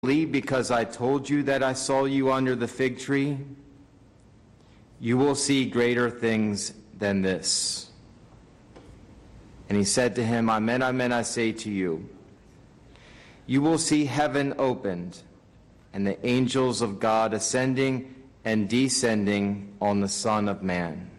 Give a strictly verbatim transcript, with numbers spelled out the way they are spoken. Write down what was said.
believe because I told you that I saw you under the fig tree? You will see greater things than this." And he said to him, "Amen, amen, I say to you, you will see heaven opened and the angels of God ascending and descending on the Son of Man."